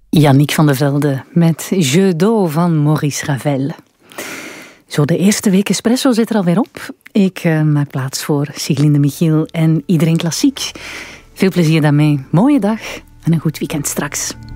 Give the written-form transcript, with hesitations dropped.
Yannick van der Velde met Jeu d'eau van Maurice Ravel. Zo, de eerste week Espresso zit er alweer op. Ik maak plaats voor Siglinde Michiel en Iedereen Klassiek. Veel plezier daarmee. Mooie dag en een goed weekend straks.